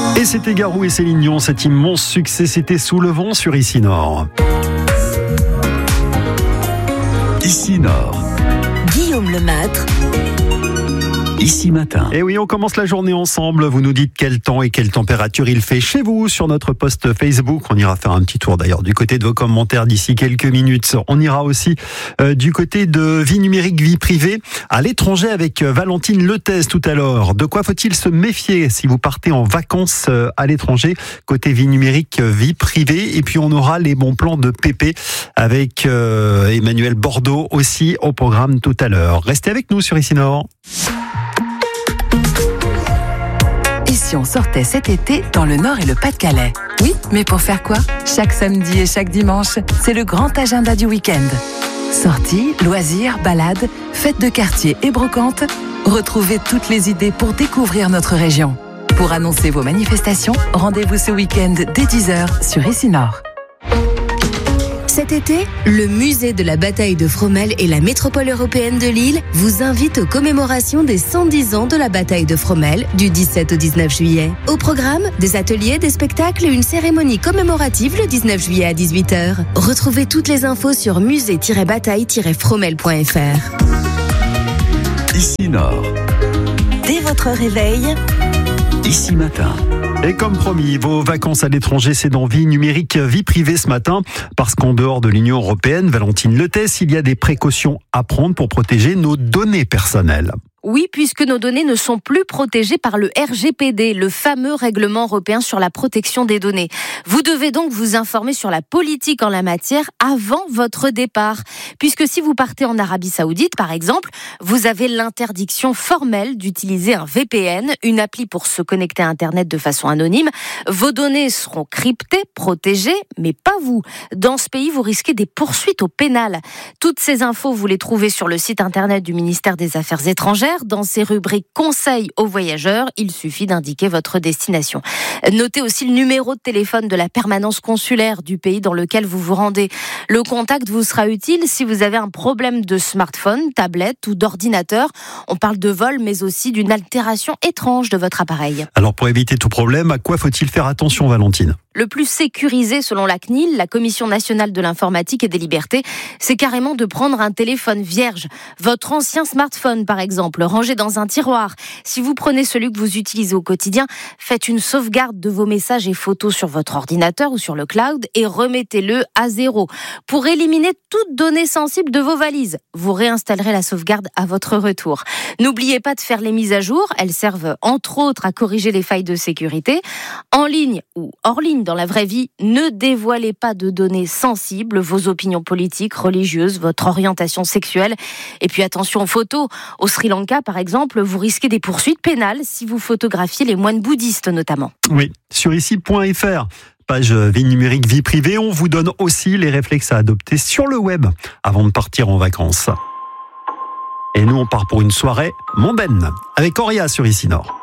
Et c'était Garou et Céline Dion, cet immense succès, c'était Sous le vent sur Ici Nord. Ici Nord. Guillaume Lemaitre. Ici Matin. Et oui, on commence la journée ensemble. Vous nous dites quel temps et quelle température il fait chez vous sur notre post Facebook. On ira faire un petit tour d'ailleurs du côté de vos commentaires d'ici quelques minutes. On ira aussi du côté de vie numérique, vie privée à l'étranger avec Valentine Lethèse tout à l'heure. De quoi faut-il se méfier si vous partez en vacances à l'étranger côté vie numérique, vie privée? Et puis on aura les bons plans de Pépé avec Emmanuel Bordeaux aussi au programme tout à l'heure. Restez avec nous sur Ici Nord. Et si on sortait cet été dans le Nord et le Pas-de-Calais? Oui, mais pour faire quoi? Chaque samedi et chaque dimanche, c'est le grand agenda du week-end. Sorties, loisirs, balades, fêtes de quartier et brocantes. Retrouvez toutes les idées pour découvrir notre région. Pour annoncer vos manifestations, rendez-vous ce week-end dès 10h sur Ici Nord. Cet été, le musée de la bataille de Fromelles et la métropole européenne de Lille vous invitent aux commémorations des 110 ans de la bataille de Fromelles du 17 au 19 juillet. Au programme, des ateliers, des spectacles et une cérémonie commémorative le 19 juillet à 18h. Retrouvez toutes les infos sur musée-bataille-fromelles.fr. Ici Nord. Dès votre réveil, Ici Matin. Et comme promis, vos vacances à l'étranger, c'est dans vie numérique, vie privée ce matin. Parce qu'en dehors de l'Union européenne, Valentine Lethèse, il y a des précautions à prendre pour protéger nos données personnelles. Oui, puisque nos données ne sont plus protégées par le RGPD, le fameux règlement européen sur la protection des données. Vous devez donc vous informer sur la politique en la matière avant votre départ. Puisque si vous partez en Arabie Saoudite, par exemple, vous avez l'interdiction formelle d'utiliser un VPN, une appli pour se connecter à Internet de façon anonyme. Vos données seront cryptées, protégées, mais pas vous. Dans ce pays, vous risquez des poursuites au pénal. Toutes ces infos, vous les trouvez sur le site Internet du ministère des Affaires étrangères. Dans ces rubriques conseils aux voyageurs, il suffit d'indiquer votre destination. Notez aussi le numéro de téléphone de la permanence consulaire du pays dans lequel vous vous rendez. Le contact vous sera utile si vous avez un problème de smartphone, tablette ou d'ordinateur. On parle de vol, mais aussi d'une altération étrange de votre appareil. Alors pour éviter tout problème, à quoi faut-il faire attention, Valentine ? Le plus sécurisé selon la CNIL, la Commission nationale de l'informatique et des libertés, c'est carrément de prendre un téléphone vierge. Votre ancien smartphone, par exemple, rangé dans un tiroir. Si vous prenez celui que vous utilisez au quotidien, faites une sauvegarde de vos messages et photos sur votre ordinateur ou sur le cloud et remettez-le à zéro. Pour éliminer toute donnée sensible de vos valises, vous réinstallerez la sauvegarde à votre retour. N'oubliez pas de faire les mises à jour. Elles servent entre autres à corriger les failles de sécurité. En ligne ou hors ligne, dans la vraie vie, ne dévoilez pas de données sensibles, vos opinions politiques, religieuses, votre orientation sexuelle. Et puis attention aux photos. Au Sri Lanka, par exemple, vous risquez des poursuites pénales si vous photographiez les moines bouddhistes notamment. Oui, sur ici.fr. Page vie numérique, vie privée. On vous donne aussi les réflexes à adopter sur le web avant de partir en vacances. Et nous, on part pour une soirée mondaine avec Auria sur Ici Nord.